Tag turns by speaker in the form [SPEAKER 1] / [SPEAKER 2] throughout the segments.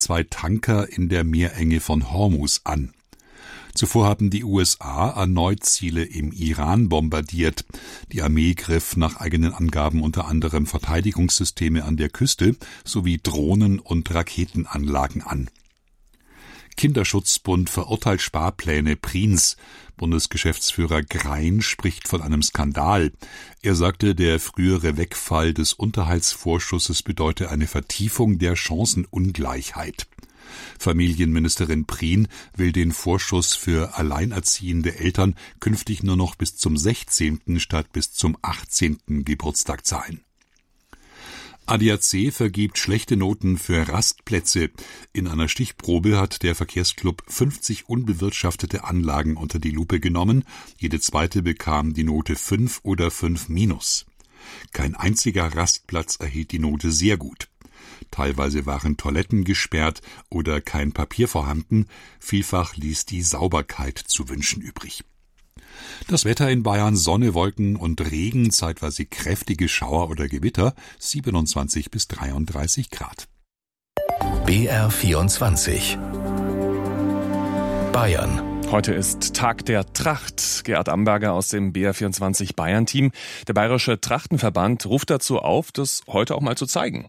[SPEAKER 1] 2 Tanker in der Meerenge von Hormuz an. Zuvor hatten die USA erneut Ziele im Iran bombardiert. Die Armee griff nach eigenen Angaben unter anderem Verteidigungssysteme an der Küste sowie Drohnen- und Raketenanlagen an. Kinderschutzbund verurteilt Sparpläne Prins. Bundesgeschäftsführer Grein spricht von einem Skandal. Er sagte, der frühere Wegfall des Unterhaltsvorschusses bedeute eine Vertiefung der Chancenungleichheit. Familienministerin Prien will den Vorschuss für alleinerziehende Eltern künftig nur noch bis zum 16. statt bis zum 18. Geburtstag zahlen. ADAC vergibt schlechte Noten für Rastplätze. In einer Stichprobe hat der Verkehrsclub 50 unbewirtschaftete Anlagen unter die Lupe genommen. Jede zweite bekam die Note 5 oder 5-. Kein einziger Rastplatz erhielt die Note sehr gut. Teilweise waren Toiletten gesperrt oder kein Papier vorhanden. Vielfach ließ die Sauberkeit zu wünschen übrig. Das Wetter in Bayern: Sonne, Wolken und Regen, zeitweise kräftige Schauer oder Gewitter, 27 bis 33 Grad.
[SPEAKER 2] BR24 Bayern.
[SPEAKER 3] Heute ist Tag der Tracht. Gerhard Amberger aus dem BR24 Bayern-Team. Der Bayerische Trachtenverband ruft dazu auf, das heute auch mal zu zeigen.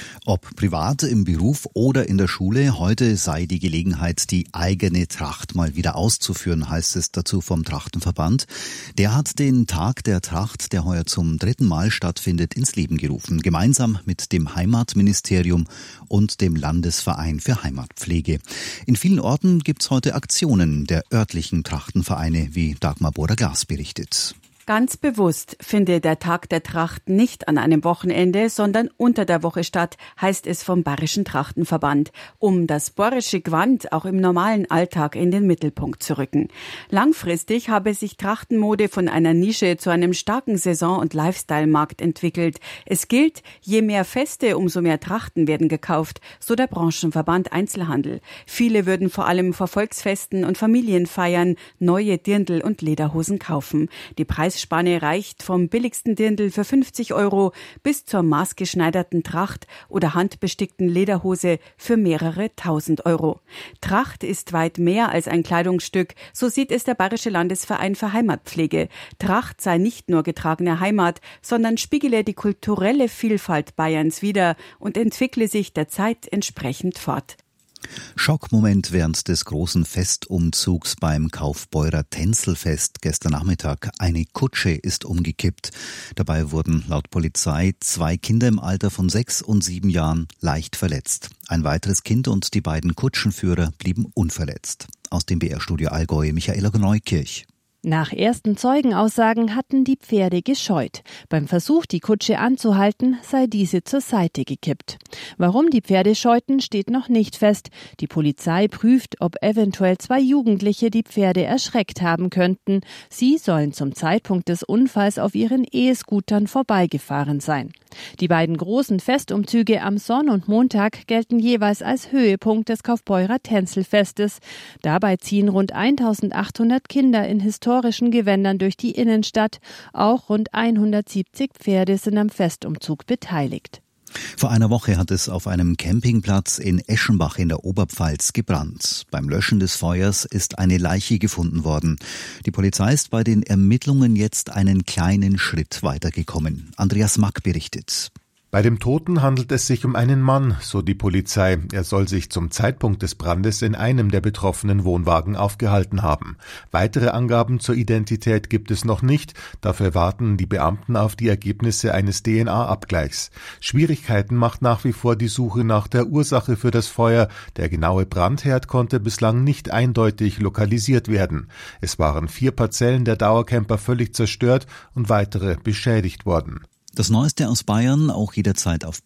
[SPEAKER 4] Ob privat, im Beruf oder in der Schule, heute sei die Gelegenheit, die eigene Tracht mal wieder auszuführen, heißt es dazu vom Trachtenverband. Der hat den Tag der Tracht, der heuer zum 3. Mal stattfindet, ins Leben gerufen, gemeinsam mit dem Heimatministerium und dem Landesverein für Heimatpflege. In vielen Orten gibt's heute Aktionen der örtlichen Trachtenvereine, wie Dagmar Bohrer-Glas berichtet.
[SPEAKER 5] Ganz bewusst findet der Tag der Tracht nicht an einem Wochenende, sondern unter der Woche statt, heißt es vom Bayerischen Trachtenverband, um das bayerische Gewand auch im normalen Alltag in den Mittelpunkt zu rücken. Langfristig habe sich Trachtenmode von einer Nische zu einem starken Saison- und Lifestyle-Markt entwickelt. Es gilt, je mehr Feste, umso mehr Trachten werden gekauft, so der Branchenverband Einzelhandel. Viele würden vor allem vor Volksfesten und Familienfeiern neue Dirndl und Lederhosen kaufen. Die Preisspanne reicht vom billigsten Dirndl für 50 € bis zur maßgeschneiderten Tracht oder handbestickten Lederhose für mehrere tausend €. Tracht ist weit mehr als ein Kleidungsstück, so sieht es der Bayerische Landesverein für Heimatpflege. Tracht sei nicht nur getragene Heimat, sondern spiegele die kulturelle Vielfalt Bayerns wider und entwickle sich der Zeit entsprechend fort.
[SPEAKER 4] Schockmoment während des großen Festumzugs beim Kaufbeurer Tänzelfest gestern Nachmittag. Eine Kutsche ist umgekippt. Dabei wurden laut Polizei 2 Kinder im Alter von 6 und 7 Jahren leicht verletzt. Ein weiteres Kind und die beiden Kutschenführer blieben unverletzt. Aus dem BR-Studio Allgäu, Michaela Neukirch.
[SPEAKER 6] Nach ersten Zeugenaussagen hatten die Pferde gescheut. Beim Versuch, die Kutsche anzuhalten, sei diese zur Seite gekippt. Warum die Pferde scheuten, steht noch nicht fest. Die Polizei prüft, ob eventuell 2 Jugendliche die Pferde erschreckt haben könnten. Sie sollen zum Zeitpunkt des Unfalls auf ihren E-Scootern vorbeigefahren sein. Die beiden großen Festumzüge am Sonn- und Montag gelten jeweils als Höhepunkt des Kaufbeurer Tänzelfestes. Dabei ziehen rund 1800 Kinder in historischen Gewändern durch die Innenstadt. Auch rund 170 Pferde sind am Festumzug beteiligt.
[SPEAKER 4] Vor einer Woche hat es auf einem Campingplatz in Eschenbach in der Oberpfalz gebrannt. Beim Löschen des Feuers ist eine Leiche gefunden worden. Die Polizei ist bei den Ermittlungen jetzt einen kleinen Schritt weitergekommen. Andreas Mack berichtet.
[SPEAKER 7] Bei dem Toten handelt es sich um einen Mann, so die Polizei. Er soll sich zum Zeitpunkt des Brandes in einem der betroffenen Wohnwagen aufgehalten haben. Weitere Angaben zur Identität gibt es noch nicht. Dafür warten die Beamten auf die Ergebnisse eines DNA-Abgleichs. Schwierigkeiten macht nach wie vor die Suche nach der Ursache für das Feuer. Der genaue Brandherd konnte bislang nicht eindeutig lokalisiert werden. Es waren 4 Parzellen der Dauercamper völlig zerstört und weitere beschädigt worden.
[SPEAKER 4] Das Neueste aus Bayern auch jederzeit auf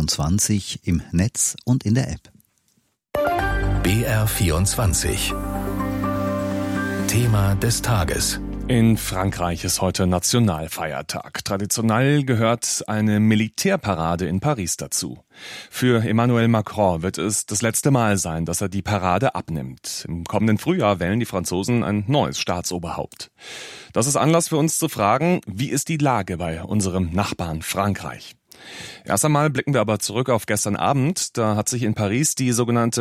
[SPEAKER 4] BR24 im Netz und in der App.
[SPEAKER 2] BR24 Thema des Tages.
[SPEAKER 3] In Frankreich ist heute Nationalfeiertag. Traditionell gehört eine Militärparade in Paris dazu. Für Emmanuel Macron wird es das letzte Mal sein, dass er die Parade abnimmt. Im kommenden Frühjahr wählen die Franzosen ein neues Staatsoberhaupt. Das ist Anlass für uns zu fragen, wie ist die Lage bei unserem Nachbarn Frankreich? Erst einmal blicken wir aber zurück auf gestern Abend. Da hat sich in Paris die sogenannte